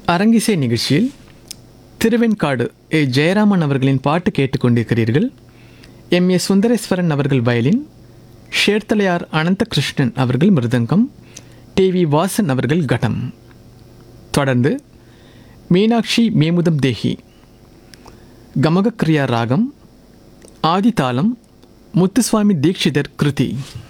அரங்கிசை நிகழ்ச்சியில் திருவெண்காடு ஜெயராமன் அவர்களின் பாட்டு கேட்டுக்கொண்டிருக்கிறீர்கள். எம். ஏ. சுந்தரேஸ்வரன் அவர்கள் வயலின், ஷேர்த்தலையார் அனந்தகிருஷ்ணன் அவர்கள் மிருதங்கம், டி.வி. வாசன் அவர்கள் கடம். தொடர்ந்து மீனாட்சி மேமுதம் தேஹி, கமகக்ரியா ராகம், ஆதிதாளம், முத்துசுவாமி தீக்ஷிதர் கிருதி.